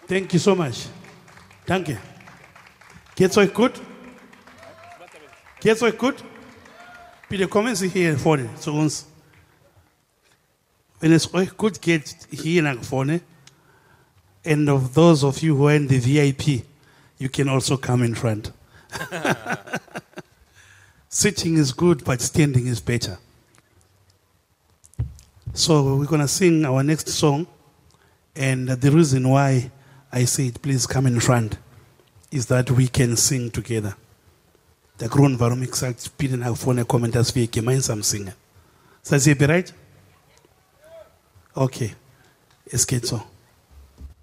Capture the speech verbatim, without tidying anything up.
Thank you so much. Danke. Geht's euch gut? Geht's euch gut? Bitte kommen Sie hier vorne zu uns. Wenn es euch gut geht, hier nach vorne. And of those of you who are in the V I P, you can also come in front. Sitting is good, but standing is better. So we're going to sing our next song. And the reason why I said, please come in front, is that we can sing together. Der Grund, warum ich gesagt habe, bitte nach vorne kommen, dass wir gemeinsam singen. Seid ihr bereit? Okay, es geht so.